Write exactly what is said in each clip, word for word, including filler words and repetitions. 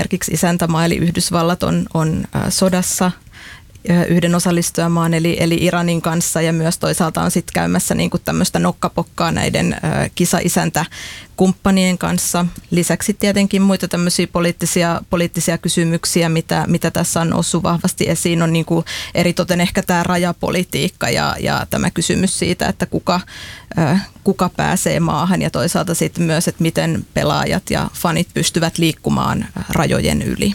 esimerkiksi isäntämaa eli Yhdysvallat on, on sodassa yhden osallistujamaan eli, eli Iranin kanssa ja myös toisaalta on sitten käymässä niin kuin tämmöistä nokkapokkaa näiden ö, kisa-isäntäkumppanien kanssa. Lisäksi tietenkin muita tämmöisiä poliittisia, poliittisia kysymyksiä, mitä, mitä tässä on noussut vahvasti esiin, on niin kuin eritoten ehkä tämä rajapolitiikka ja, ja tämä kysymys siitä, että kuka, ö, kuka pääsee maahan ja toisaalta sitten myös, että miten pelaajat ja fanit pystyvät liikkumaan rajojen yli.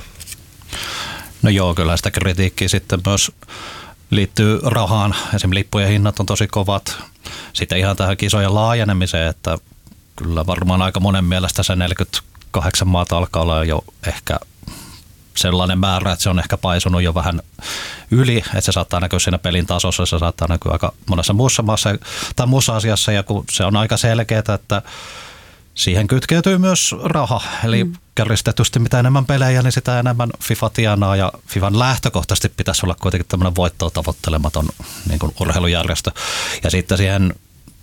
No joo, kyllä sitä kritiikkiä sitten myös liittyy rahaan. Esimerkiksi lippujen hinnat on tosi kovat. Sitten ihan tähän kisojen laajenemiseen, että kyllä varmaan aika monen mielestä se neljäkymmentäkahdeksan maata alkaa olla jo ehkä sellainen määrä, että se on ehkä paisunut jo vähän yli, että se saattaa näkyä siinä pelin tasossa, se saattaa näkyä aika monessa muussa maassa tai muussa asiassa, ja kun se on aika selkeää, että siihen kytkeytyy myös raha, eli mm. kärjistetysti mitä enemmän pelejä, niin sitä enemmän FIFA tienaa, ja FIFAn lähtökohtaisesti pitäisi olla kuitenkin tämmöinen voittoa tavoittelematon niin kuin urheilujärjestö. Ja sitten siihen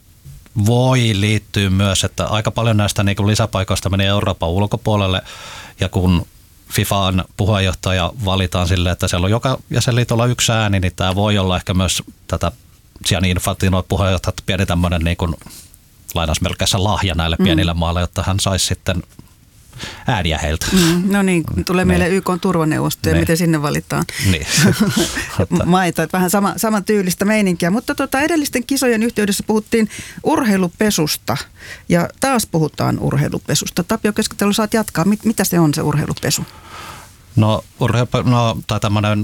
voi liittyä myös, että aika paljon näistä niin kuin lisäpaikoista menee Euroopan ulkopuolelle, ja kun FIFAn puheenjohtaja valitaan silleen, että siellä on joka jäsenliitolla yksi ääni, niin tämä voi olla ehkä myös tätä Gianni Infantino puheenjohtajat pieni tämmöinen niin kuin lainausmerkeissä lahja näille pienille mm. maille, jotta hän saisi sitten ääniä heiltä. Mm, no niin, tulee meille Y K:n turvaneuvosto ja miten sinne valitaan niin. maita. Vähän sama, saman tyylistä meininkiä, mutta tuota, edellisten kisojen yhteydessä puhuttiin urheilupesusta ja taas puhutaan urheilupesusta. Tapio Keskitalo, saat jatkaa. Mit, mitä se on se urheilupesu? No, urheilu, no tai tämmöinen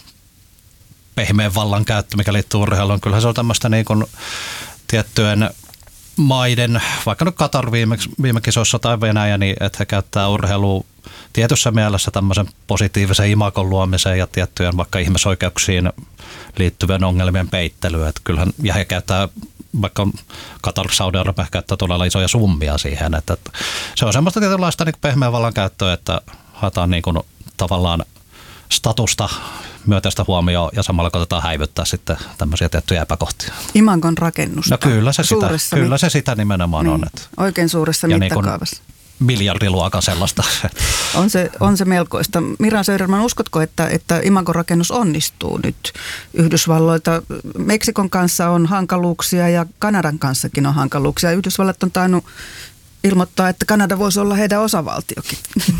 pehmeän vallan käyttö, mikä liittyy urheiluun, kyllähän se on tämmöistä niin kuin tiettyjen maiden, vaikka nyt Katar viime, viime kisoissa tai Venäjä, niin että he käyttää urheilua tietyssä mielessä tämmöisen positiivisen imagon luomiseen ja tiettyjen vaikka ihmisoikeuksiin liittyvien ongelmien peittelyyn. Että kyllähän, ja he käyttää, vaikka Katar, Saudi-Arabia käyttää todella isoja summia siihen. Että, että se on semmoista tietynlaista niin pehmeän vallan käyttöä, että haetaan niin kuin tavallaan statusta, myötäistä huomioon ja samalla koitetaan häivyttää sitten tämmöisiä tiettyjä epäkohtia. Imagon rakennusta. No kyllä se sitä, kyllä se sitä nimenomaan niin, on. Että oikein suuressa ja mittakaavassa. Niin miljardiluokan sellaista. On se, on se melkoista. Miran Söderman, uskotko, että, että imagon rakennus onnistuu nyt Yhdysvalloilta? Meksikon kanssa on hankaluuksia ja Kanadan kanssakin on hankaluuksia. Yhdysvallat on tainnut ilmoittaa, että Kanada voisi olla heidän osavaltiokin.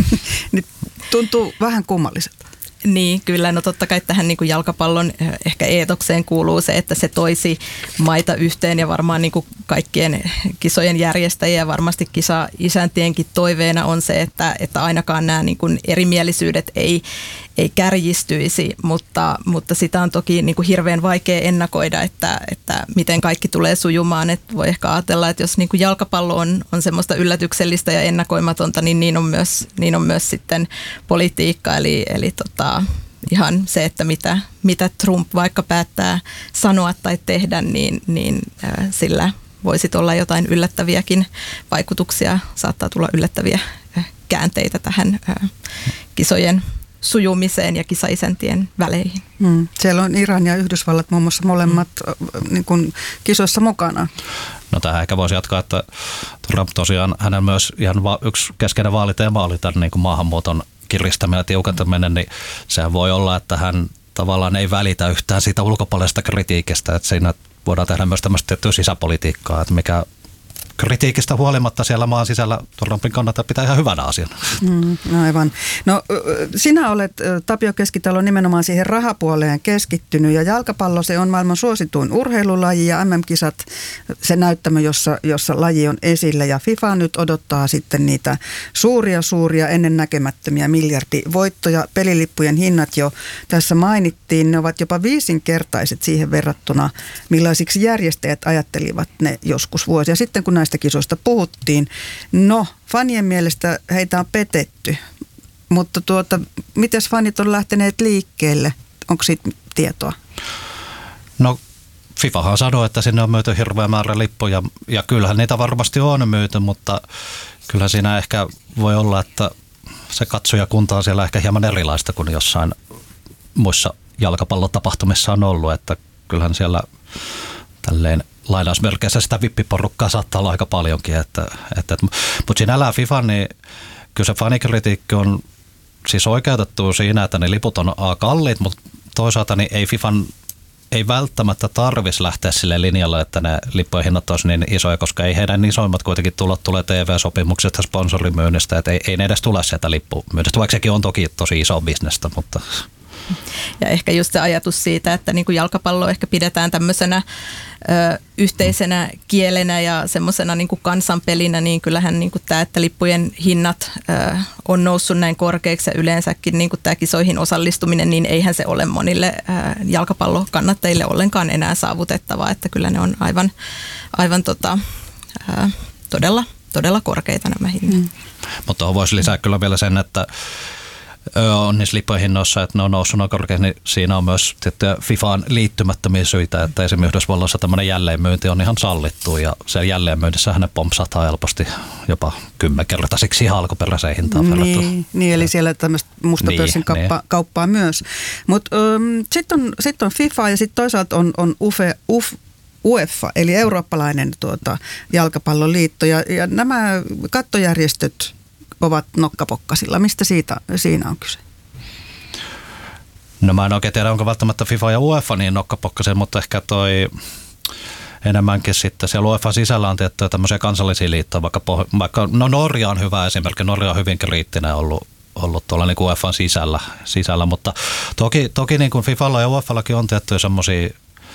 Nyt tuntuu vähän kummalliselta. Niin, kyllä. No totta kai tähän niin kuin jalkapallon ehkä eetokseen kuuluu se, että se toisi maita yhteen ja varmaan niin kuin kaikkien kisojen järjestäjien ja varmasti kisa-isäntienkin toiveena on se, että, että ainakaan nämä niin kuin erimielisyydet ei, ei kärjistyisi, mutta, mutta sitä on toki niin kuin hirveän vaikea ennakoida, että, että miten kaikki tulee sujumaan. Että voi ehkä ajatella, että jos niin kuin jalkapallo on, on semmoista yllätyksellistä ja ennakoimatonta, niin niin on myös, niin on myös sitten politiikka, eli, eli tota, ihan se, että mitä, mitä Trump vaikka päättää sanoa tai tehdä, niin, niin äh, sillä voisi olla jotain yllättäviäkin vaikutuksia, saattaa tulla yllättäviä äh, käänteitä tähän äh, kisojen sujumiseen ja kisaisäntien väleihin. Hmm. Siellä on Iran ja Yhdysvallat muun muassa molemmat hmm. niin kuin kisoissa mukana. No tähän ehkä voisi jatkaa, että Trump tosiaan, hänen myös ihan va- yksi keskeinen vaaliteema oli tämän niin kuin maahanmuuton kiristäminen ja tiukentaminen, niin sehän voi olla, että hän tavallaan ei välitä yhtään siitä ulkopuolisesta kritiikistä, että siinä voidaan tehdä myös tämmöistä tiettyä sisäpolitiikkaa, että mikä kritiikistä huolimatta siellä maan sisällä Trumpin kannattaa pitää ihan hyvänä asiana. Mm, no aivan. No sinä olet, Tapio Keskitalo, nimenomaan siihen rahapuoleen keskittynyt ja jalkapallo se on maailman suosituin urheilulaji ja M M-kisat se näyttämö, jossa, jossa laji on esillä ja FIFA nyt odottaa sitten niitä suuria suuria ennennäkemättömiä miljardivoittoja. Pelilippujen hinnat jo tässä mainittiin, ne ovat jopa viisinkertaiset siihen verrattuna millaisiksi järjestäjät ajattelivat ne joskus vuosia sitten, kun näistä kisoista puhuttiin. No, fanien mielestä heitä on petetty, mutta tuota, mites fanit on lähteneet liikkeelle? Onko siitä tietoa? No, FIFAhan sanoo, että sinne on myyty hirveä määrä lippuja, ja kyllähän niitä varmasti on myyty, mutta kyllä siinä ehkä voi olla, että se katsojakunta on siellä ehkä hieman erilaista kuin jossain muissa jalkapallotapahtumissa on ollut, että kyllähän siellä tälleen lainausmerkeissä sitä vippiporukkaa saattaa olla aika paljonkin. Että, että, mutta siinä elää FIFA, niin kyllä se fanikritiikki on siis oikeutettu siinä, että ne liput on A kalliit, mutta toisaalta niin ei FIFAn ei välttämättä tarvitsisi lähteä sille linjalle, että ne lippujen hinnat olisi niin isoja, koska ei heidän isoimmat kuitenkin tulot tulee T V-sopimuksesta ja sponsorimyynnistä, että ei, ei ne edes tule sieltä lippumyynnistä, vaikka sekin on toki tosi iso bisnestä, mutta... Ja ehkä just se ajatus siitä, että niin kuin jalkapallo ehkä pidetään tämmöisenä ö, yhteisenä kielenä ja semmoisena niin kuin kansanpelinä, niin kyllähän niin kuin tämä, että lippujen hinnat ö, on noussut näin korkeiksi ja yleensäkin niin kuin tämä kisoihin osallistuminen, niin eihän se ole monille ö, jalkapallokannattajille ollenkaan enää saavutettavaa, että kyllä ne on aivan, aivan tota, ö, todella, todella korkeita nämä hinnat. Mm. Mutta voisi lisää kyllä vielä sen, että on niissä lippujen hinnoissa, että ne on noussut noin korkeasti, niin siinä on myös FIFAan liittymättömiä syitä, että esimerkiksi Yhdysvalloissa tämmöinen jälleenmyynti on ihan sallittu ja siellä jälleenmyynnissähän ne pompsataan helposti jopa kymmenkertaisiksi ihan alkuperäiseen hintaan verrattuna. Niin, niin, eli siellä tämmöistä mustapörssin niin, kauppa, niin. kauppaa myös. Mutta um, sitten on, sit on FIFA ja sitten toisaalta on, on UFE, Uf, UEFA, eli eurooppalainen tuota, jalkapalloliitto ja, ja nämä kattojärjestöt ovat nokkapokkasilla. Mistä siitä, siinä on kyse? No mä en oikein tiedä, onko välttämättä FIFA ja UEFA niin nokkapokkasilla, mutta ehkä toi enemmänkin sitten siellä UEFA sisällä on tiettyjä tämmöisiä kansallisia liittoja, vaikka, vaikka no Norja on hyvä esimerkki, Norja on hyvin kriittinen ollut, ollut tuolla niin kuin UEFan sisällä, sisällä, mutta toki, toki niin kuin FIFalla ja UEFallakin on tiettyjä semmoisia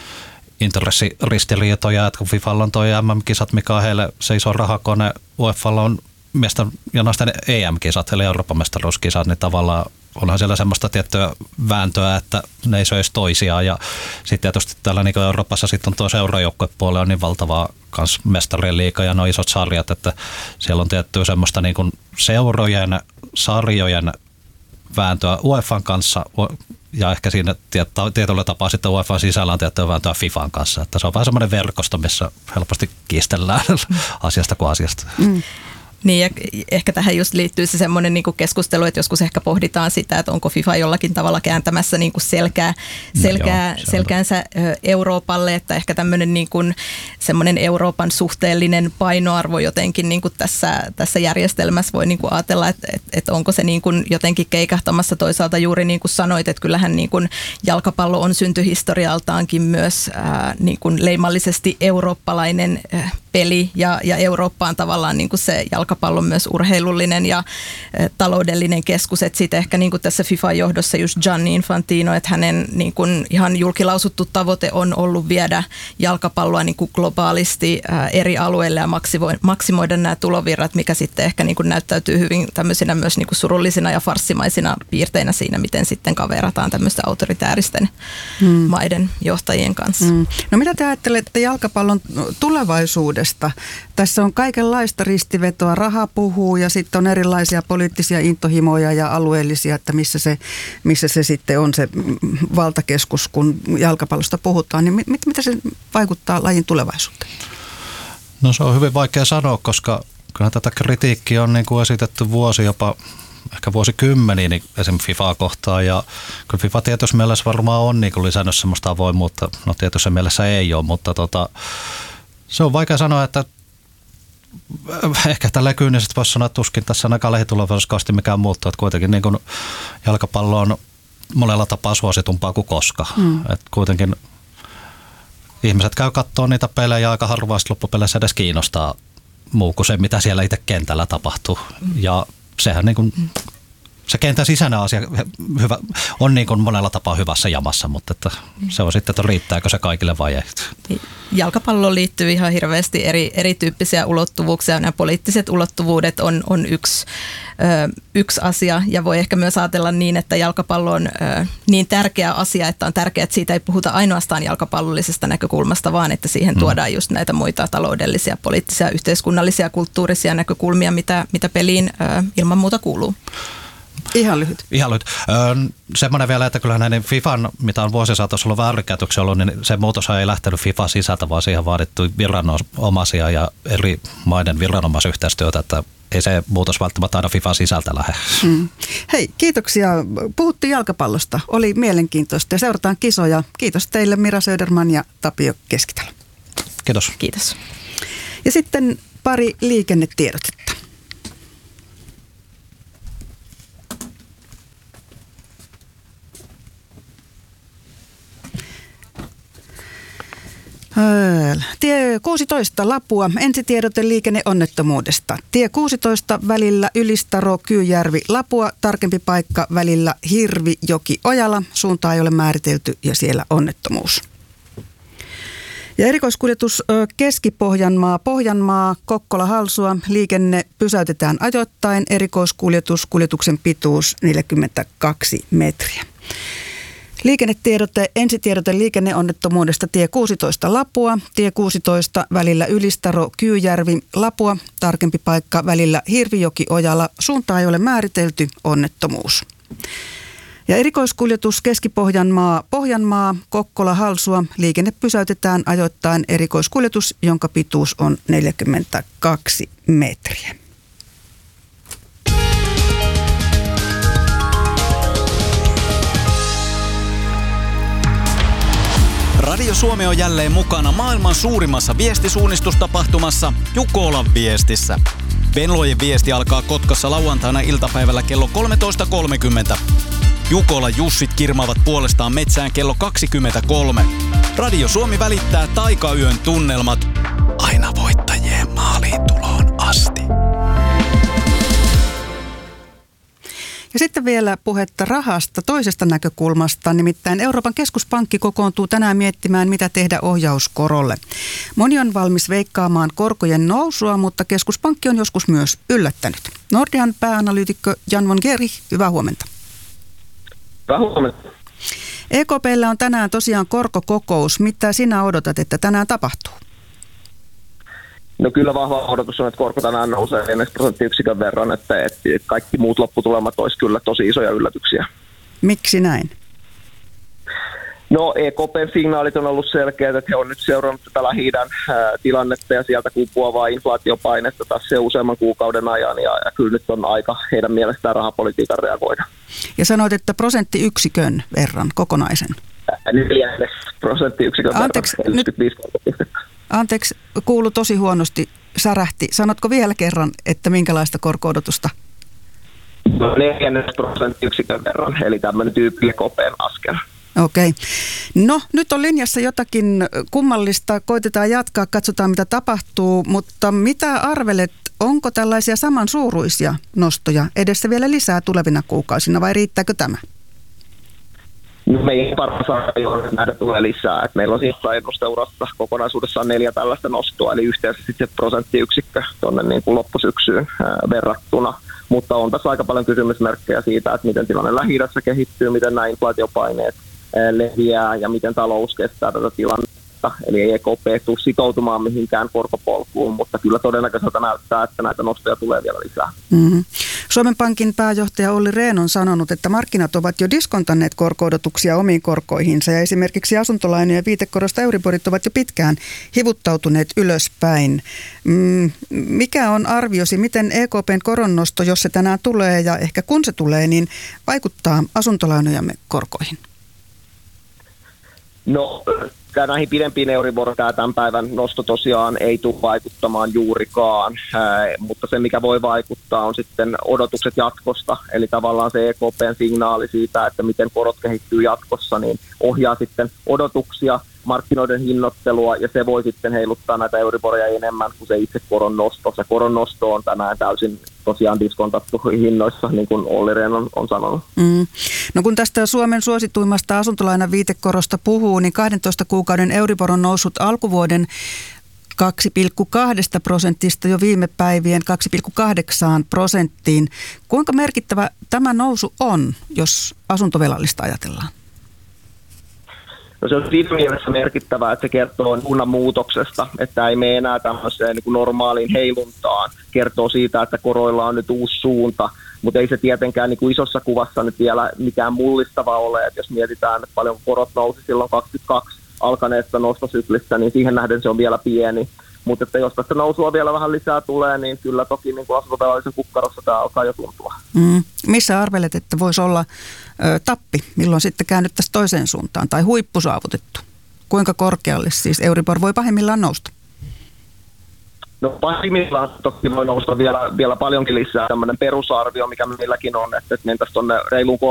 intressiristiriitoja, että kun FIFalla on toi M M-kisat, mikä on heille se iso rahakone, UEFalla on miesten ja naisten E M-kisat, eli Euroopan mestaruuskisat, niin tavallaan onhan siellä semmoista tiettyä vääntöä, että ne ei söisi toisiaan. Ja sitten tietysti täällä niin Euroopassa sitten on tuo seurajoukkuepuoli on niin valtavaa kans mestarien liiga ja nuo isot sarjat, että siellä on tiettyä semmoista niin kuin seurojen, sarjojen vääntöä UEFan kanssa ja ehkä siinä tietyllä tapaa sitten UEFan sisällä on tiettyä vääntöä FIFAn kanssa. Että se on vähän semmoinen verkosto, missä helposti kiistellään asiasta kuin asiasta. Mm. Niin ja ehkä tähän just liittyy se semmoinen niinku keskustelu, että joskus ehkä pohditaan sitä, että onko FIFA jollakin tavalla kääntämässä niinku selkää, selkää, no joo, selkäänsä Euroopalle, että ehkä tämmöinen niinku semmoinen Euroopan suhteellinen painoarvo jotenkin niinku tässä, tässä järjestelmässä voi niinku ajatella, että, että, että onko se niinku jotenkin keikahtamassa toisaalta juuri niin kuin sanoit, että kyllähän niinku jalkapallo on syntyhistorialtaankin myös ää, niinku leimallisesti eurooppalainen ää, peli ja, ja Eurooppa on tavallaan niinku se jalkapallo on myös urheilullinen ja e, taloudellinen keskus, että sitten ehkä niin kuin tässä FIFA-johdossa just Gianni Infantino, että hänen niin kuin ihan julkilausuttu tavoite on ollut viedä jalkapalloa niin kuin globaalisti ä, eri alueille ja maksimoida, maksimoida nämä tulovirrat, mikä sitten ehkä niin kuin näyttäytyy hyvin tämmöisinä myös niin kuin surullisina ja farssimaisina piirteinä siinä, miten sitten kaverataan tämmöistä autoritääristen hmm. maiden johtajien kanssa. Hmm. No mitä te ajattelette jalkapallon tulevaisuudesta? Tässä on kaikenlaista ristivetoa, raha puhuu ja sitten on erilaisia poliittisia intohimoja ja alueellisia, että missä se, missä se sitten on se valtakeskus, kun jalkapallosta puhutaan. Niin mit, mitä se vaikuttaa lajin tulevaisuuteen? No se on hyvin vaikea sanoa, koska kyllä tätä kritiikkiä on niin kuin esitetty vuosi jopa ehkä vuosikymmeniä niin esimerkiksi FIFAa kohtaan ja kyllä FIFA tietyssä mielessä varmaan on niin kuin lisännyt semmoista avoimuutta, no tietyssä mielessä ei ole, mutta tota, se on vaikea sanoa, että ehkä tällä kyynisesti voisi sanoa, että tuskin tässä ainakaan lähitulevaisuudessa mikään muuttuu, että kuitenkin niin kuin jalkapallo on monella tapaa suositumpaa kuin koska. Mm. Että kuitenkin ihmiset käy katsoa niitä pelejä ja aika harvaa loppupeleissä edes kiinnostaa muu kuin se, mitä siellä itse kentällä tapahtuu. Mm. Ja sehän niin kuin, se kentän sisäinen asia hyvä, on niin kuin monella tapaa hyvässä jamassa, mutta että se on sitten, että riittääkö se kaikille vai ei. Jalkapalloon liittyy ihan hirveästi eri, erityyppisiä ulottuvuuksia. Nämä poliittiset ulottuvuudet on, on yksi, ö, yksi asia ja voi ehkä myös ajatella niin, että jalkapallo on ö, niin tärkeä asia, että on tärkeää, että siitä ei puhuta ainoastaan jalkapallollisesta näkökulmasta, vaan että siihen tuodaan just näitä muita taloudellisia, poliittisia, yhteiskunnallisia, kulttuurisia näkökulmia, mitä, mitä peliin ö, ilman muuta kuuluu. Ihan lyhyt. Ihan lyhyt. Öö, semmoinen vielä, että kyllähän näiden FIFAn, mitä on vuosisaatossa ollut väärinkäytöksiä ollut, niin se muutos ei lähtenyt FIFA sisältä, vaan siihen vaadittu viranomaisia ja eri maiden viranomaisyhteistyötä, että ei se muutos välttämättä aina FIFA sisältä lähde. Mm. Hei, kiitoksia. Puhuttiin jalkapallosta. Oli mielenkiintoista ja seurataan kisoja. Kiitos teille Mira Söderman ja Tapio Keskitalo. Kiitos. Kiitos. Ja sitten pari liikennetiedotetta. Tie kuusitoista Lapua, ensitiedote liikenneonnettomuudesta. Tie kuusitoista välillä Ylistaro, Kyyjärvi, Lapua, tarkempi paikka välillä Hirvijoki, Ojala. Suuntaa ei ole määritelty ja siellä onnettomuus. Ja erikoiskuljetus Keski-Pohjanmaa, Pohjanmaa, Kokkola, Halsua. Liikenne pysäytetään ajoittain. Erikoiskuljetus, kuljetuksen pituus neljäkymmentäkaksi metriä. Liikennetiedote, ensitiedote liikenneonnettomuudesta tie kuusitoista Lapua, tie kuusitoista välillä Ylistaro, Kyyjärvi, Lapua, tarkempi paikka välillä Hirvijoki, Ojala. Suuntaa ei ole määritelty, onnettomuus. Ja erikoiskuljetus Keski-Pohjanmaa, Pohjanmaa, Kokkola, Halsua. Liikenne pysäytetään ajoittain. Erikoiskuljetus, jonka pituus on neljäkymmentäkaksi metriä. Radio Suomi on jälleen mukana maailman suurimmassa viestisuunnistustapahtumassa Jukolan viestissä. Venlojen viesti alkaa Kotkassa lauantaina iltapäivällä kello kolmetoista kolmekymmentä. Jukolan Jussit kirmaavat puolestaan metsään kello kaksikymmentäkolme. Radio Suomi välittää taikayön tunnelmat aina voittajien maaliin tuloon asti. Ja sitten vielä puhetta rahasta toisesta näkökulmasta, nimittäin Euroopan keskuspankki kokoontuu tänään miettimään, mitä tehdä ohjauskorolle. Moni on valmis veikkaamaan korkojen nousua, mutta keskuspankki on joskus myös yllättänyt. Nordean pääanalyytikko Jan von Geri, hyvää huomenta. Hyvää huomenta. E K P:llä on tänään tosiaan korkokokous. Mitä sinä odotat, että tänään tapahtuu? No kyllä vahva odotus on, että korko tänään nousee neljä prosenttiyksikön verran, että, että kaikki muut lopputulemat olisi kyllä tosi isoja yllätyksiä. Miksi näin? No E K P:n signaalit on ollut selkeät, että he on nyt seurannut tätä Lähi-idän tilannetta ja sieltä kumpuavaa inflaatiopainetta tässä useamman kuukauden ajan ja, ja kyllä nyt on aika heidän mielestään rahapolitiikan reagoida. Ja sanoit, että prosenttiyksikön verran kokonaisen? Neljännes prosenttiyksikön Anteeksi, verran, neljäkymmentäviisi prosenttia. Anteeksi, kuulu tosi huonosti, särähti. Sanotko vielä kerran, että minkälaista korko-odotusta? No neljännes prosenttiyksikön verran, eli tämmöinen tyypillinen kopeen askel. Okei. No nyt on linjassa jotakin kummallista, koitetaan jatkaa, katsotaan mitä tapahtuu, mutta mitä arvelet, onko tällaisia samansuuruisia nostoja edessä vielä lisää tulevina kuukausina vai riittääkö tämä? No meidän paras arvio on, että näitä tulee lisää. Että meillä on siis ennusteurassa kokonaisuudessaan neljä tällaista nostoa, eli yhteensä sitten prosenttiyksikkö tuonne niin kuin loppusyksyyn ää, verrattuna. Mutta on tässä aika paljon kysymysmerkkejä siitä, että miten tilanne Lähi-idässä kehittyy, miten nämä inflaatiopaineet ää, leviää ja miten talous kestää tätä tilannetta. Eli ei E K P tule sitoutumaan mihinkään korkopolkuun, mutta kyllä todennäköiseltä näyttää, että näitä nostoja tulee vielä lisää. Mm-hmm. Suomen Pankin pääjohtaja Olli Rehn on sanonut, että markkinat ovat jo diskontanneet korko-odotuksia omiin korkoihinsa ja esimerkiksi asuntolainojen viitekorosta Euriborit ovat jo pitkään hivuttautuneet ylöspäin. Mm, mikä on arviosi, miten E K P:n koronnosto, jos se tänään tulee ja ehkä kun se tulee, niin vaikuttaa asuntolainojamme korkoihin? No, näihin pidempiin Euribor tämän päivän nosto tosiaan ei tule vaikuttamaan juurikaan, ää, mutta se mikä voi vaikuttaa on sitten odotukset jatkosta, eli tavallaan se E K P:n signaali siitä, että miten korot kehittyy jatkossa, niin ohjaa sitten odotuksia, markkinoiden hinnoittelua ja se voi sitten heiluttaa näitä Euriboria enemmän kuin se itse koron nosto. Se koron nosto on tänään täysin tosiaan diskontattu hinnoissa, niin kuin Olli Rehn on, on sanonut. Mm. No kun tästä Suomen suosituimmasta asuntolainan viitekorosta puhuu, niin kahdentoista kuukauden Euribor on noussut alkuvuoden kaksi pilkku kaksi prosentista jo viime päivien kaksi pilkku kahdeksan prosenttiin. Kuinka merkittävä tämä nousu on, jos asuntovelallista ajatellaan? No se on siinä mielessä merkittävää, että se kertoo suunnan muutoksesta, että ei mene enää tämmöiseen niin kuin normaaliin heiluntaan. Kertoo siitä, että koroilla on nyt uusi suunta, mutta ei se tietenkään niin kuin isossa kuvassa nyt vielä mikään mullistava ole. Että jos mietitään, että paljon korot nousi silloin kaksikymmentäkaksi alkaneessa nostosyklissä, niin siihen nähden se on vielä pieni. Mutta että jos tästä nousua vielä vähän lisää tulee, niin kyllä toki niin kuin asuntovelallisen kukkarossa tämä alkaa jo tuntua. Mm. Missä arvelet, että voisi olla ö, tappi, milloin sitten käännyttäisiin toiseen suuntaan tai huippu saavutettu? Kuinka korkealle siis Euribor voi pahimmillaan nousta? No pahimmillaan toki voi nousta vielä, vielä paljonkin lisää. Tämmöinen perusarvio, mikä meilläkin on, että mentäisiin tuonne reiluun